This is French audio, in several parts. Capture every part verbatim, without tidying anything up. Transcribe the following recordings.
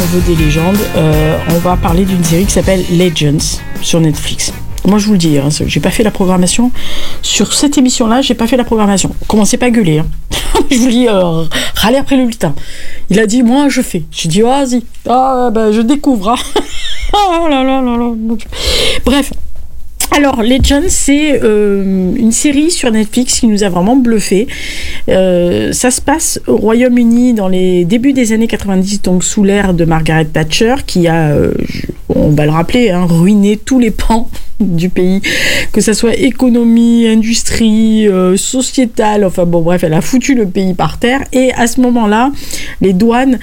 on veut des légendes, euh, on va parler d'une série qui s'appelle Legends sur Netflix. Moi je vous le dis, hein, j'ai pas fait la programmation sur cette émission-là, j'ai pas fait la programmation. Commencez pas à gueuler, hein. Je vous dis, euh, râler après le lutin. Il a dit, moi je fais. J'ai dit, oh, vas-y, ah, bah, je découvre. Hein. Oh là là là là. Bref. Alors, Legends, c'est euh, une série sur Netflix qui nous a vraiment bluffé. Euh, ça se passe au Royaume-Uni dans les débuts des années quatre-vingt-dix, donc sous l'ère de Margaret Thatcher, qui a, euh, on va le rappeler, hein, ruiné tous les pans du pays, que ça soit économie, industrie, euh, sociétale, enfin bon bref, elle a foutu le pays par terre. Et à ce moment-là, les douanes,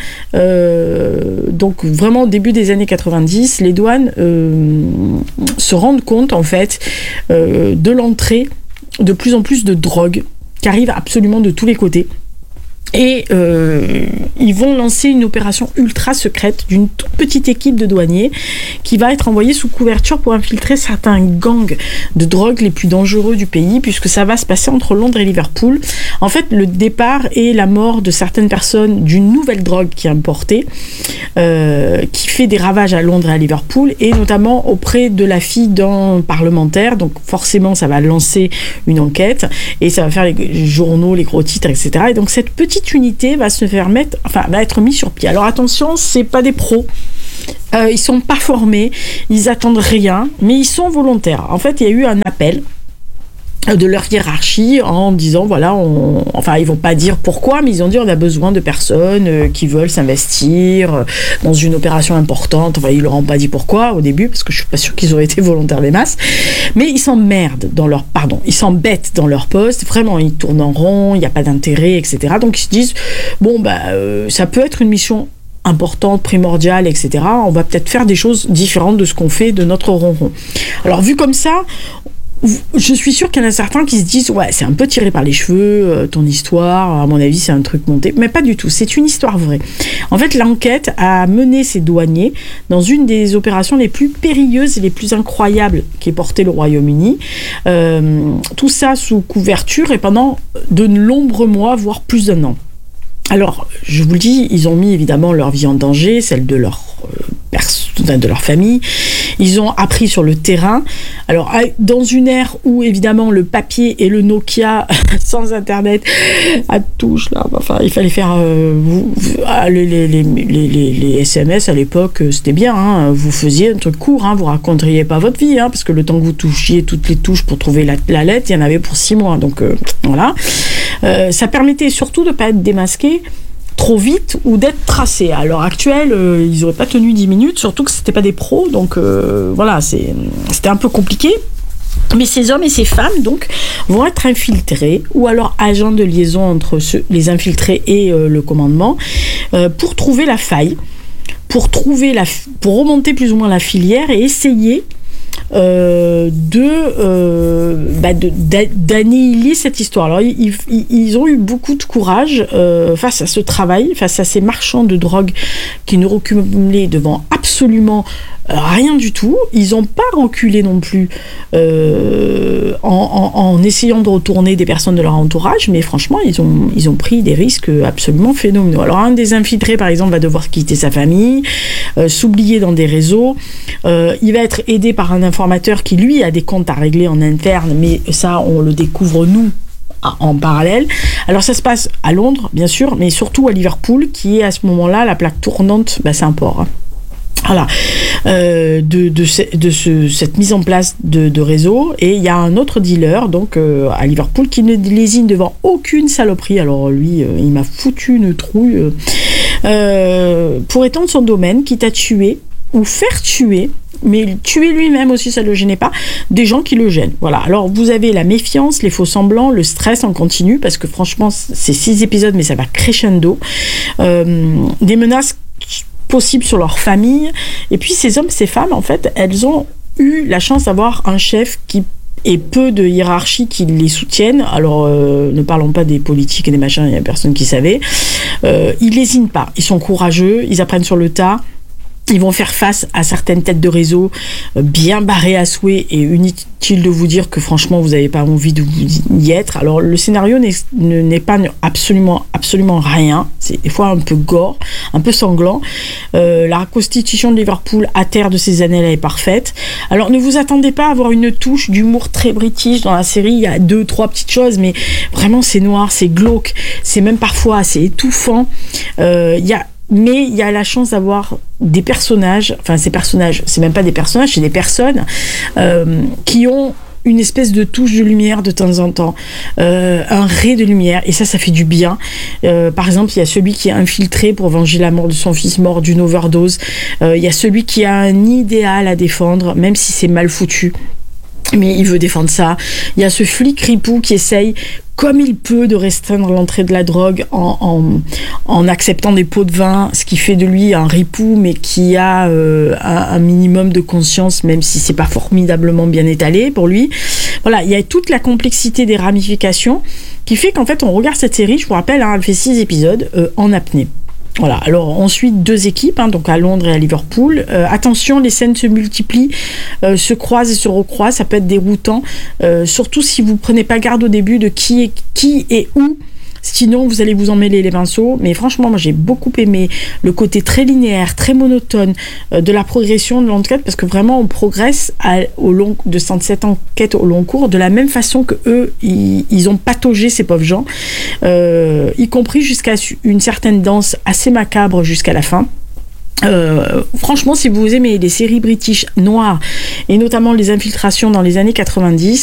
euh, donc vraiment au début des années quatre-vingt-dix, les douanes euh, se rendent compte en fait euh, de l'entrée de plus en plus de drogue qui arrive absolument de tous les côtés. Et euh, ils vont lancer une opération ultra secrète d'une toute petite équipe de douaniers qui va être envoyée sous couverture pour infiltrer certains gangs de drogue les plus dangereux du pays, puisque ça va se passer entre Londres et Liverpool. En fait, le départ et la mort de certaines personnes d'une nouvelle drogue qui est importée, euh, qui fait des ravages à Londres et à Liverpool, et notamment auprès de la fille d'un parlementaire. Donc forcément, ça va lancer une enquête et ça va faire les journaux, les gros titres, et cetera. Et donc cette petite unité va se faire mettre, enfin, va être mise sur pied. Alors attention, c'est pas des pros. Euh, ils sont pas formés, ils attendent rien, mais ils sont volontaires. En fait, il y a eu un appel de leur hiérarchie en disant voilà, on, enfin ils vont pas dire pourquoi, mais ils ont dit on a besoin de personnes euh, qui veulent s'investir euh, dans une opération importante. Enfin ils leur ont pas dit pourquoi au début parce que je suis pas sûre qu'ils auraient été volontaires des masses, mais ils s'emmerdent dans leur, pardon, ils s'embêtent dans leur poste. Vraiment ils tournent en rond, il y a pas d'intérêt, et cetera. Donc ils se disent bon bah euh, ça peut être une mission importante, primordiale, et cetera. On va peut-être faire des choses différentes de ce qu'on fait de notre ronron. Alors vu comme ça, je suis sûre qu'il y en a certains qui se disent ouais c'est un peu tiré par les cheveux euh, ton histoire, à mon avis c'est un truc monté, mais pas du tout, c'est une histoire vraie. En fait l'enquête a mené ces douaniers dans une des opérations les plus périlleuses et les plus incroyables qui ait porté le Royaume-Uni, euh, tout ça sous couverture et pendant de nombreux mois voire plus d'un an. Alors je vous le dis, ils ont mis évidemment leur vie en danger, celle de leur euh, pers- de leur famille. Ils ont appris sur le terrain. Alors, dans une ère où, évidemment, le papier et le Nokia, sans Internet, à touche, là, enfin, il fallait faire euh, vous, les, les, les, les, les S M S à l'époque, c'était bien. Hein, vous faisiez un truc court, hein, vous raconteriez pas votre vie, hein, parce que le temps que vous touchiez toutes les touches pour trouver la, la lettre, il y en avait pour six mois. Donc, euh, voilà. Euh, ça permettait surtout de ne pas être démasqué trop vite ou d'être tracé. À l'heure actuelle, euh, ils n'auraient pas tenu dix minutes, surtout que c'était pas des pros, donc euh, voilà, c'est, c'était un peu compliqué. Mais ces hommes et ces femmes, donc, vont être infiltrés, ou alors agents de liaison entre ceux, les infiltrés et euh, le commandement, euh, pour trouver la faille, pour, trouver la, pour remonter plus ou moins la filière et essayer Euh, de, euh, bah de d'annihiler cette histoire. Alors ils, ils, ils ont eu beaucoup de courage euh, face à ce travail, face à ces marchands de drogue qui ne reculaient devant absolument euh, rien du tout. Ils n'ont pas reculé non plus euh, en, en, en essayant de retourner des personnes de leur entourage, mais franchement ils ont, ils ont pris des risques absolument phénoménaux. Alors un des infiltrés par exemple va devoir quitter sa famille, euh, s'oublier dans des réseaux, euh, il va être aidé par un informateur qui lui a des comptes à régler en interne, mais ça on le découvre nous en parallèle. Alors ça se passe à Londres bien sûr, mais surtout à Liverpool qui est à ce moment-là la plaque tournante, bah, c'est un port, hein. Voilà, euh, de, de, ce, de ce, cette mise en place de, de réseau. Et il y a un autre dealer donc euh, à Liverpool qui ne lésine devant aucune saloperie. Alors lui, euh, il m'a foutu une trouille euh, euh, pour étendre son domaine, quitte à tuer ou faire tuer, mais tuer lui-même aussi ça ne le gênait pas, des gens qui le gênent. Voilà. Alors vous avez la méfiance, les faux semblants, le stress en continu, parce que franchement c'est six épisodes mais ça va crescendo, euh, des menaces possibles sur leur famille, et puis ces hommes, ces femmes en fait, elles ont eu la chance d'avoir un chef qui et peu de hiérarchie qui les soutiennent. Alors euh, ne parlons pas des politiques et des machins, il n'y a personne qui savait. Euh, ils lésinent pas, ils sont courageux, ils apprennent sur le tas. Ils vont faire face à certaines têtes de réseau bien barrées à souhait et inutile de vous dire que franchement vous n'avez pas envie de vous y être. Alors le scénario n'est, n'est pas absolument, absolument rien. C'est des fois un peu gore, un peu sanglant. Euh, la constitution de Liverpool à terre de ces années-là est parfaite. Alors ne vous attendez pas à avoir une touche d'humour très british dans la série. Il y a deux, trois petites choses, mais vraiment c'est noir, c'est glauque, c'est même parfois assez étouffant. Euh, il y a Mais il y a la chance d'avoir des personnages, enfin ces personnages, c'est même pas des personnages, c'est des personnes euh, qui ont une espèce de touche de lumière de temps en temps, euh, un ray de lumière, et ça, ça fait du bien. Euh, par exemple, il y a celui qui est infiltré pour venger la mort de son fils mort d'une overdose. Euh, il y a celui qui a un idéal à défendre, même si c'est mal foutu. Mais il veut défendre ça. Il y a ce flic ripou qui essaye comme il peut de restreindre l'entrée de la drogue en, en, en acceptant des pots de vin, ce qui fait de lui un ripou, mais qui a euh, un, un minimum de conscience, même si c'est pas formidablement bien étalé pour lui. Voilà, il y a toute la complexité des ramifications qui fait qu'en fait, on regarde cette série, je vous rappelle, hein, elle fait six épisodes euh, en apnée. Voilà, alors ensuite deux équipes, hein, donc à Londres et à Liverpool. Euh, attention, les scènes se multiplient, euh, se croisent et se recroisent, ça peut être déroutant, euh, surtout si vous prenez pas garde au début de qui est qui et où. Sinon, vous allez vous emmêler les pinceaux. Mais franchement, moi, j'ai beaucoup aimé le côté très linéaire, très monotone euh, de la progression de l'enquête, parce que vraiment, on progresse à, au long de cette enquête au long cours de la même façon que eux, ils, ils ont pataugé ces pauvres gens, euh, y compris jusqu'à une certaine danse assez macabre jusqu'à la fin. Euh, franchement, si vous aimez les séries british noires et notamment les infiltrations dans les années quatre-vingt-dix,